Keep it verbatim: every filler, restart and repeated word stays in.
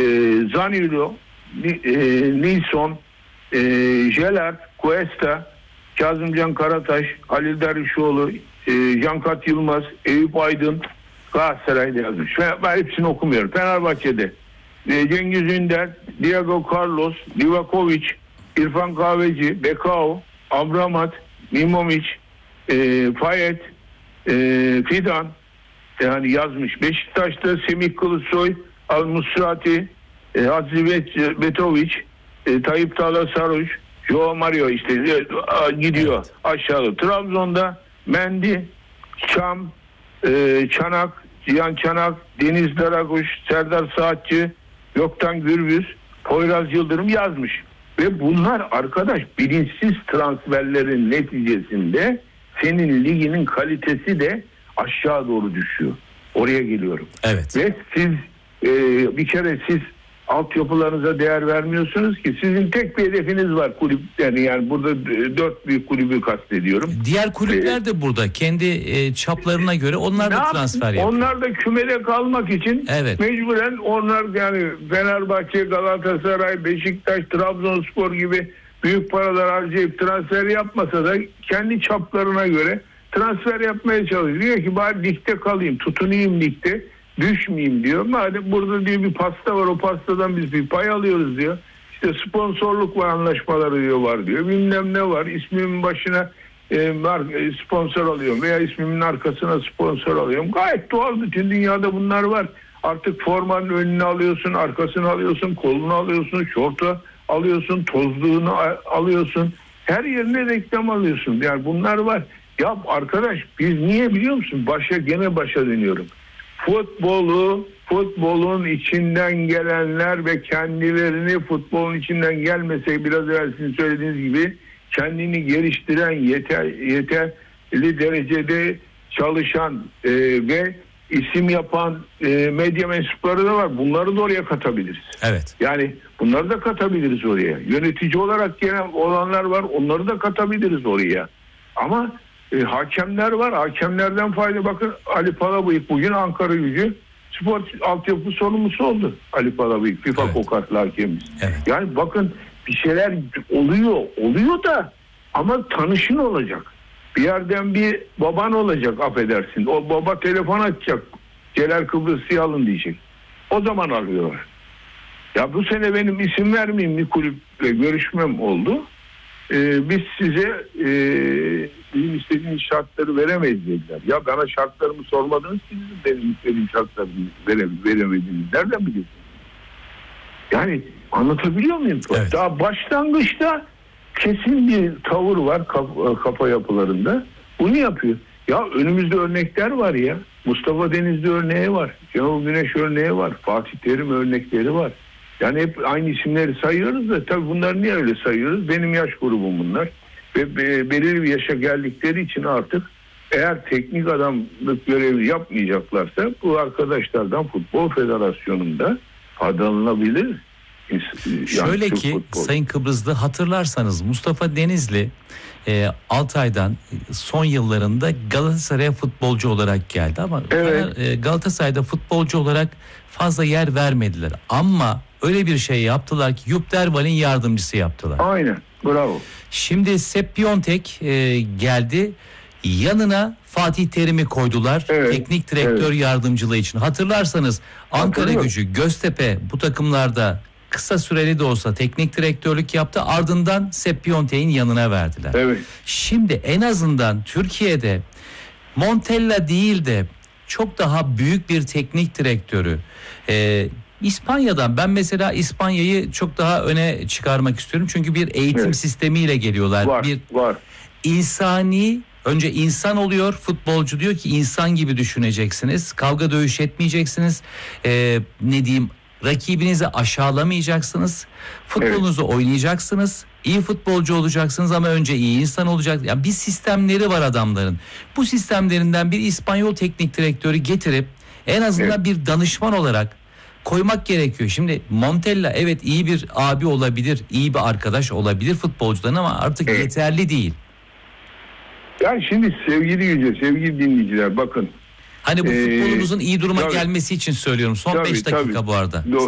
Zaniolo, e, Nilsson, e, Gerard, Cuesta, Kazımcan Karataş, Halil Dervişoğlu, e, Cankat Yılmaz, Eyüp Aydın Galatasaray'da yazmış. Ben hepsini okumuyorum. Fenerbahçe'de e, Cengiz Ünder, Diego Carlos, Livakovic, İrfan Kahveci, Bekao, Abramat, Mimovic, e, Fayet, e, Fidan yani yazmış. Beşiktaş'ta Semih Kılıçsoy, Al Musrati, e, Aziz Betovic, e, Tayyip Tala Saruç, Joao Mario işte e, gidiyor evet. Aşağıda. Trabzon'da Mendi, Çam, e, Çanak, Cihan Çanak, Deniz Darakuş, Serdar Saatçı, Gökten Gürbüz, Poyraz Yıldırım yazmış. Ve bunlar arkadaş bilinçsiz transferlerin neticesinde senin liginin kalitesi de aşağı doğru düşüyor. Oraya geliyorum. Evet. Ve siz e, bir kere siz altyapılarınıza değer vermiyorsunuz ki. Sizin tek bir hedefiniz var kulüp yani, yani burada dört büyük kulübü kastediyorum. Diğer kulüpler de burada kendi e, çaplarına göre onlar da transfer yapıyor. Onlar da kümede kalmak için evet. mecburen onlar yani Fenerbahçe, Galatasaray, Beşiktaş, Trabzonspor gibi büyük paralar harcayıp transfer yapmasa da kendi çaplarına göre transfer yapmaya çalışıyor. Diyor ki bari ligde kalayım, tutunayım ligde, düşmeyeyim diyor. Madem burada diyor bir pasta var, o pastadan biz bir pay alıyoruz diyor. İşte sponsorluk var, anlaşmaları diyor var diyor. Bilmem ne var, ismimin başına e, sponsor alıyorum veya ismimin arkasına sponsor alıyorum. Gayet doğal, bütün dünyada bunlar var. Artık formanın önüne alıyorsun, arkasını alıyorsun, kolunu alıyorsun, şortu alıyorsun, tozluğunu alıyorsun. Her yerine reklam alıyorsun. Yani bunlar var. Ya arkadaş biz niye biliyor musun? Başa gene başa dönüyorum. Futbolu, futbolun içinden gelenler ve kendilerini futbolun içinden gelmese biraz evvel sizin söylediğiniz gibi kendini geliştiren yeter, yeterli derecede çalışan e, ve isim yapan e, medya mensupları da var. Bunları da oraya katabiliriz. Evet. Yani bunları da katabiliriz oraya. Yönetici olarak gelen olanlar var. Onları da katabiliriz oraya. Ama E, hakemler var. Hakemlerden fayda bakın Ali Palabıyık bugün Ankara Gücü spor altyapı sorumlusu oldu. Ali Palabıyık FIFA evet. kokatlı hakemimiz. Evet. Yani bakın bir şeyler oluyor. Oluyor da ama tanışın olacak. Bir yerden bir baban olacak affedersin. O baba telefon açacak. Celal Kıbrıs'ı alın diyecek. O zaman alıyorlar. Ya bu sene benim isim vermeyeyim bir kulüple görüşmem oldu. Ee, biz size e, bizim istediğiniz şartları veremeyiz dediler. Ya bana şartlarımı sormadınız ki sizin benim istediğim şartlarımı vere, veremediğiniz nereden biliyorsunuz? Yani anlatabiliyor muyum? Evet. Daha başlangıçta kesin bir tavır var kafa, kafa yapılarında. Bunu yapıyor. Ya önümüzde örnekler var ya. Mustafa Denizli örneği var. Şenol Güneş örneği var. Fatih Terim örnekleri var. Yani hep aynı isimleri sayıyoruz da tabii bunları niye öyle sayıyoruz? Benim yaş grubum bunlar. Ve belirli bir yaşa geldikleri için artık eğer teknik adamlık görevi yapmayacaklarsa bu arkadaşlardan Futbol Federasyonu'nda faydalanılabilir. Yani şöyle ki futbol. Sayın Kıbrıslı hatırlarsanız Mustafa Denizli e, Altay'dan son yıllarında Galatasaray'a futbolcu olarak geldi ama evet. e, Galatasaray'da futbolcu olarak fazla yer vermediler. Ama öyle bir şey yaptılar ki Jupp Derwal'in yardımcısı yaptılar. Aynen. Bravo. Şimdi Sepp Piontek e, geldi. Yanına Fatih Terim'i koydular. Evet, teknik direktör evet. yardımcılığı için. Hatırlarsanız Ankara Gücü, Göztepe bu takımlarda kısa süreli de olsa teknik direktörlük yaptı. Ardından Sepp Piontek'in yanına verdiler. Evet. Şimdi en azından Türkiye'de Montella değil de çok daha büyük bir teknik direktörü e, İspanya'dan ben mesela İspanya'yı çok daha öne çıkarmak istiyorum. Çünkü bir eğitim evet. sistemiyle geliyorlar. Var, bir var. insani önce insan oluyor. Futbolcu diyor ki insan gibi düşüneceksiniz. Kavga dövüş etmeyeceksiniz. Ee, ne diyeyim rakibinizi aşağılamayacaksınız. Futbolunuzu evet. oynayacaksınız. İyi futbolcu olacaksınız ama önce iyi insan olacak. Yani bir sistemleri var adamların. Bu sistemlerinden bir İspanyol teknik direktörü getirip en azından evet. bir danışman olarak koymak gerekiyor. Şimdi Montella evet iyi bir abi olabilir, iyi bir arkadaş olabilir futbolcuların ama artık evet. yeterli değil. Yani şimdi sevgili Yüce, sevgili dinleyiciler bakın. Hani bu ee, futbolumuzun iyi duruma tabii, gelmesi için söylüyorum. Son beş dakika tabii, bu arada. Do-